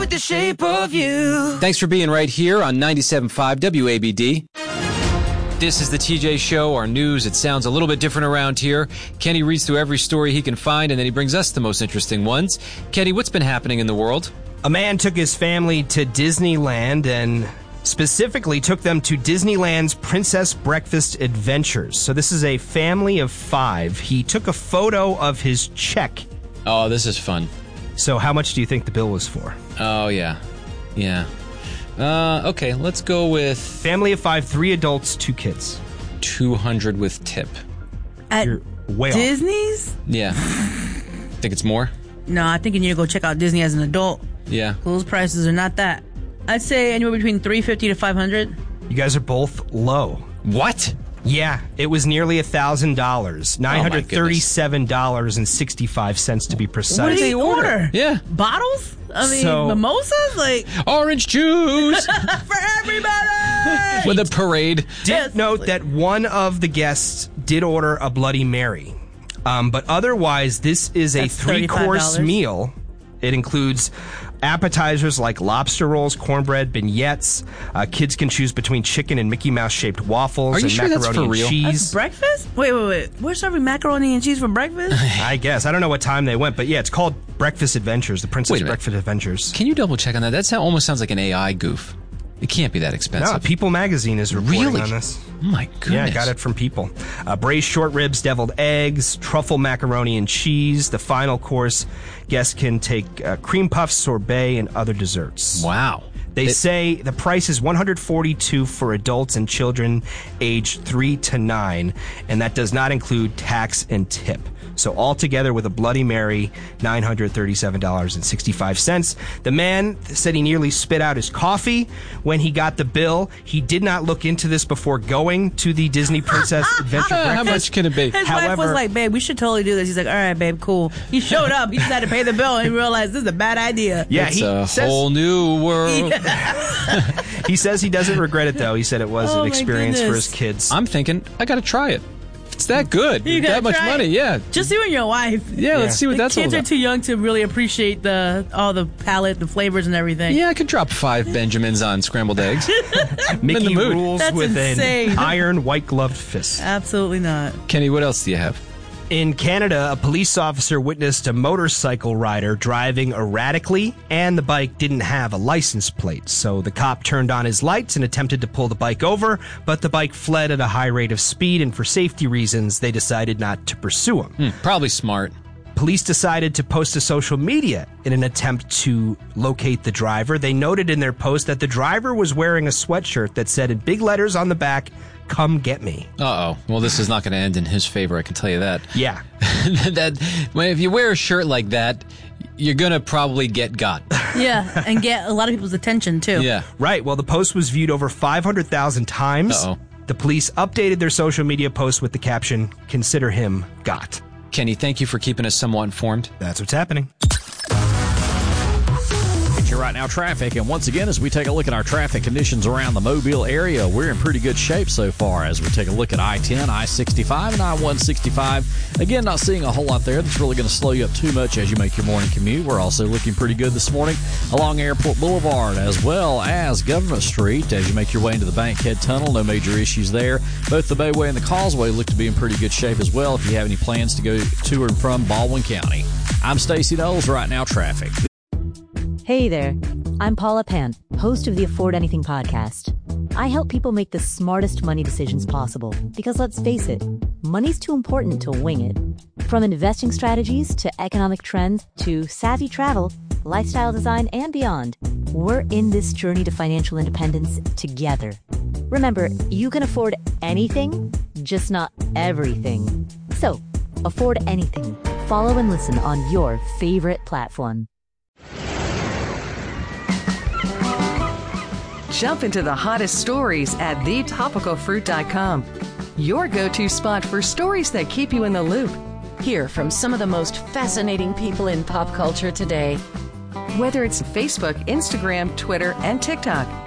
like the shape of you. Thanks for being right here on 97.5 WABD. This is the TJ Show, our news. It sounds a little bit different around here. Kenny reads through every story he can find, and then he brings us the most interesting ones. Kenny, what's been happening in the world? A man took his family to Disneyland and specifically took them to Disneyland's Princess Breakfast Adventures. So this is a family of 5. He took a photo of his check. Oh, this is fun. So how much do you think the bill was for? Oh, yeah. Yeah. Okay, let's go with... Family of 5, 3 adults, 2 kids. 200 with tip. At You're way off. Disney's? Yeah. Think it's more? No, I think you need to go check out Disney as an adult. Yeah. Those prices are not that. I'd say anywhere between $350 to $500. You guys are both low. What? Yeah, it was nearly $1,000. $937.65 to be precise. What did they order? Yeah. Bottles? I mean, mimosas? Like, orange juice! for everybody! With a parade. Did note that one of the guests did order a Bloody Mary. But otherwise, this is a That's 3-course $35. meal. It includes appetizers like lobster rolls, cornbread, beignets. Kids can choose between chicken and Mickey Mouse shaped waffles Are you and sure that's macaroni for real? and cheese. That's breakfast? Wait. We're serving macaroni and cheese for breakfast? I guess. I don't know what time they went, but yeah, it's called Breakfast Adventures, the Princess Wait a minute. Breakfast Adventures. Can you double check on that? That almost sounds like an AI goof. It can't be that expensive. No, People Magazine is reporting Really? on this. Oh my goodness. Yeah, I got it from People. Braised short ribs, deviled eggs, truffle macaroni and cheese. The final course, guests can take cream puffs, sorbet, and other desserts. Wow. They say the price is $142 for adults and children aged 3 to 9, and that does not include tax and tip. So altogether with a Bloody Mary, $937.65. The man said he nearly spit out his coffee when he got the bill. He did not look into this before going to the Disney Princess Adventure Breakfast. How much can it be? His wife was like, babe, we should totally do this. He's like, all right, babe, cool. He showed up. He just had to pay the bill and he realized this is a bad idea. Yeah, It's he a says, whole new world. he says he doesn't regret it, though. He said it was Oh, an my experience for goodness. his kids. I'm thinking, I got to try it. It's that good. You gotta that much try it. money, yeah. Just you and your wife. Yeah, let's see what The that's all kids are about. too young to really appreciate all the palette, the flavors, and everything. Yeah, I could drop 5 Benjamins on scrambled eggs. Mickey in the mood. rules That's with insane. an iron white-gloved fist. Absolutely not. Kenny, what else do you have? In Canada, a police officer witnessed a motorcycle rider driving erratically, and the bike didn't have a license plate. So the cop turned on his lights and attempted to pull the bike over, but the bike fled at a high rate of speed, and for safety reasons, they decided not to pursue him. Probably smart. Police decided to post to social media in an attempt to locate the driver. They noted in their post that the driver was wearing a sweatshirt that said in big letters on the back, "Come get me." Uh-oh. Well, this is not going to end in his favor, I can tell you that. Yeah. If you wear a shirt like that, you're going to probably get got. Yeah, and get a lot of people's attention, too. Yeah. Right. Well, the post was viewed over 500,000 times. Uh-oh. The police updated their social media post with the caption, "Consider him got." Kenny, thank you for keeping us somewhat informed. That's what's happening. You're right now traffic, and once again, as we take a look at our traffic conditions around the Mobile area, we're in pretty good shape so far as we take a look at I-10, I-65, and I-165. Again, not seeing a whole lot there that's really going to slow you up too much as you make your morning commute. We're also looking pretty good this morning along Airport Boulevard as well as Government Street as you make your way into the Bankhead Tunnel. No major issues there. Both the Bayway and the Causeway look to be in pretty good shape as well if you have any plans to go to and from Baldwin County. I'm Stacey Knowles, Right Now Traffic. Hey there, I'm Paula Pant, host of the Afford Anything podcast. I help people make the smartest money decisions possible because let's face it, money's too important to wing it. From investing strategies to economic trends to savvy travel, lifestyle design, and beyond, we're in this journey to financial independence together. Remember, you can afford anything, just not everything. So, afford anything. Follow and listen on your favorite platform. Jump into the hottest stories at thetopicalfruit.com. Your go-to spot for stories that keep you in the loop. Hear from some of the most fascinating people in pop culture today. Whether it's Facebook, Instagram, Twitter, and TikTok,